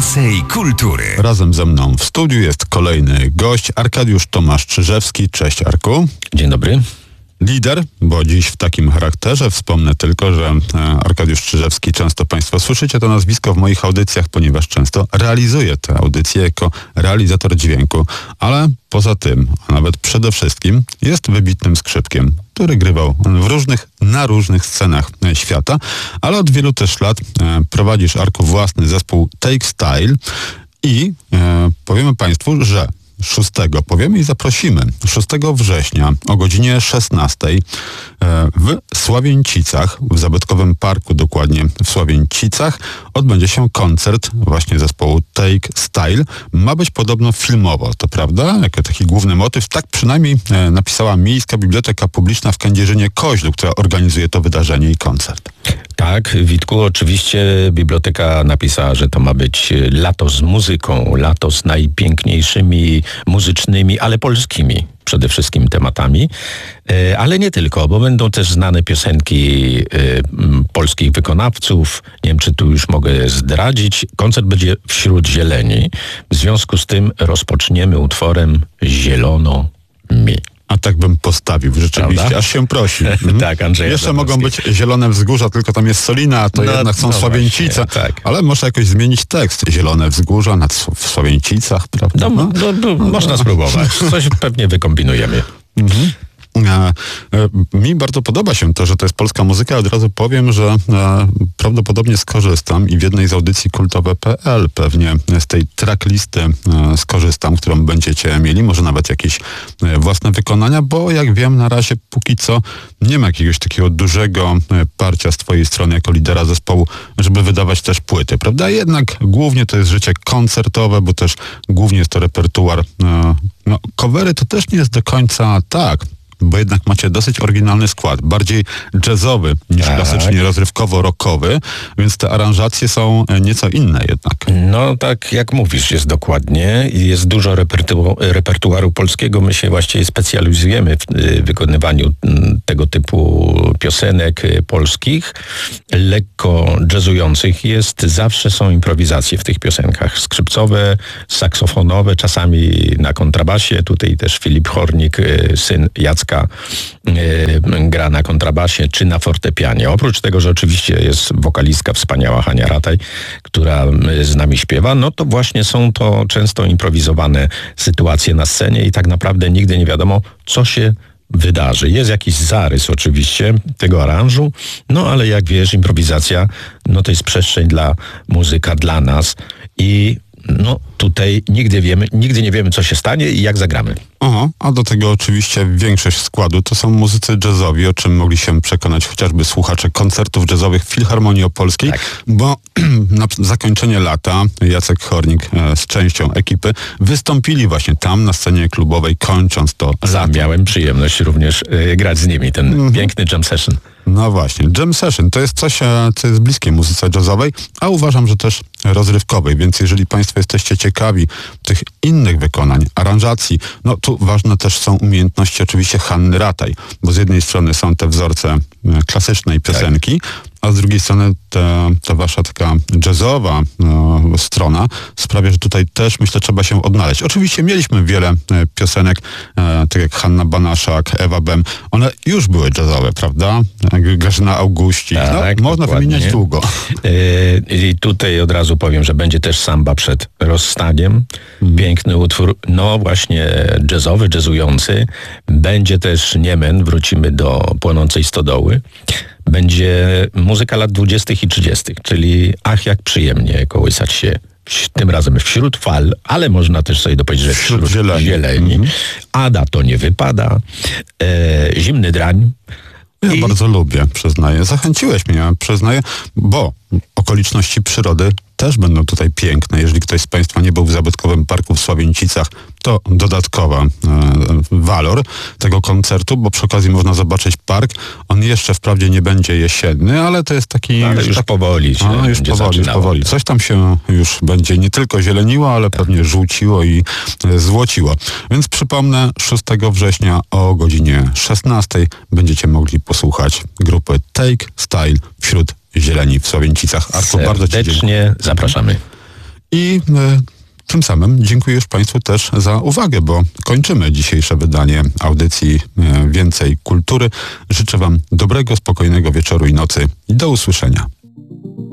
Więcej kultury. Razem ze mną w studiu jest kolejny gość, Arkadiusz Tomasz Czyżewski. Cześć, Arku. Dzień dobry. Lider, bo dziś w takim charakterze. Wspomnę tylko, że Arkadiusz Czyżewski, często Państwo słyszycie to nazwisko w moich audycjach, ponieważ często realizuje te audycje jako realizator dźwięku, ale poza tym, a nawet przede wszystkim, jest wybitnym skrzypkiem, który grywał na różnych scenach świata, ale od wielu też lat prowadzisz, Arku, własny zespół Take Style i powiemy Państwu, że 6 powiemy i zaprosimy 6 września o godzinie 16 w Sławięcicach, w zabytkowym parku, dokładnie w Sławięcicach, odbędzie się koncert właśnie zespołu Take Style. Ma być podobno filmowo, to prawda? Jako taki główny motyw. Tak przynajmniej napisała Miejska Biblioteka Publiczna w Kędzierzynie-Koźlu, która organizuje to wydarzenie i koncert. Tak, Witku, oczywiście biblioteka napisała, że to ma być lato z muzyką, lato z najpiękniejszymi muzycznymi, ale polskimi przede wszystkim tematami, ale nie tylko, bo będą też znane piosenki polskich wykonawców. Nie wiem, czy tu już mogę zdradzić. Koncert będzie wśród zieleni. W związku z tym rozpoczniemy utworem Zielono mi. A tak bym postawił, rzeczywiście, prawda? Aż się prosi. Tak, Andrzej. Jeszcze mogą być zielone wzgórza, tylko tam jest Solina, a to jednak są Sławięcice. Właśnie, tak. Ale może jakoś zmienić tekst. Zielone wzgórza w Sławięcicach, prawda? Można spróbować. Coś pewnie wykombinujemy. Mhm. Mi bardzo podoba się to, że to jest polska muzyka. Od razu powiem, że prawdopodobnie skorzystam i w jednej z audycji kultowe.pl pewnie z tej tracklisty skorzystam, którą będziecie mieli, może nawet jakieś własne wykonania, bo jak wiem, na razie póki co nie ma jakiegoś takiego dużego parcia z twojej strony jako lidera zespołu, żeby wydawać też płyty, prawda? Jednak głównie to jest życie koncertowe, bo też głównie jest to repertuar. Covery to też nie jest do końca tak, bo jednak macie dosyć oryginalny skład, bardziej jazzowy niż klasycznie rozrywkowo-rockowy, więc te aranżacje są nieco inne jednak. No tak jak mówisz, jest dokładnie. Jest dużo repertuaru polskiego. My się właściwie specjalizujemy w wykonywaniu tego typu piosenek polskich, lekko jazzujących. Zawsze są improwizacje w tych piosenkach. Skrzypcowe, saksofonowe, czasami na kontrabasie. Tutaj też Filip Hornik, syn Jacka, gra na kontrabasie czy na fortepianie. Oprócz tego, że oczywiście jest wokalistka wspaniała Hania Rataj, która z nami śpiewa, no to właśnie są to często improwizowane sytuacje na scenie i tak naprawdę nigdy nie wiadomo, co się wydarzy. Jest jakiś zarys oczywiście tego aranżu, no ale jak wiesz, improwizacja, no to jest przestrzeń dla muzyka, dla nas i no tutaj nigdy nie wiemy, co się stanie i jak zagramy. A do tego oczywiście większość składu to są muzycy jazzowi, o czym mogli się przekonać chociażby słuchacze koncertów jazzowych w Filharmonii Opolskiej, tak. Bo na zakończenie lata Jacek Hornik z częścią ekipy wystąpili właśnie tam na scenie klubowej, kończąc to lato. Miałem przyjemność również grać z nimi, ten piękny jam session. No właśnie, jam session to jest coś, co jest bliskie muzyce jazzowej, a uważam, że też rozrywkowej, więc jeżeli Państwo jesteście ciekawi tych innych wykonań, aranżacji, no tu ważne też są umiejętności oczywiście Hanny Rataj, bo z jednej strony są te wzorce klasycznej piosenki, a z drugiej strony ta wasza taka jazzowa strona sprawia, że tutaj też myślę trzeba się odnaleźć. Oczywiście mieliśmy wiele piosenek, tak jak Hanna Banaszak, Ewa Bem, one już były jazzowe, prawda? Grażyna Auguścik, można wymieniać długo. I tutaj od razu powiem, że będzie też Samba przed rozstaniem. Piękny utwór, no właśnie jazzowy, jazzujący. Będzie też Niemen, wrócimy do Płonącej Stodoły. Będzie muzyka lat 20. i 30., czyli ach, jak przyjemnie kołysać się tym razem wśród fal, ale można też sobie dopowiedzieć, że wśród zieleni. Ada to nie wypada. Zimny drań. Ja bardzo lubię, przyznaję. Zachęciłeś mnie, przyznaję, bo okoliczności przyrody też będą tutaj piękne. Jeżeli ktoś z Państwa nie był w zabytkowym parku w Sławięcicach, to dodatkowa walor tego koncertu, bo przy okazji można zobaczyć park. On jeszcze wprawdzie nie będzie jesienny, ale to jest taki... Ale już powoli się już powoli. Coś tam się już będzie nie tylko zieleniło, ale pewnie żółciło i złociło. Więc przypomnę, 6 września o godzinie 16 będziecie mogli posłuchać grupy Take Style wśród zieleni w Sławięcicach. Arku, bardzo Ci dziękuję. Zapraszamy. I tym samym dziękuję już Państwu też za uwagę, bo kończymy dzisiejsze wydanie audycji Więcej Kultury. Życzę Wam dobrego, spokojnego wieczoru i nocy i do usłyszenia.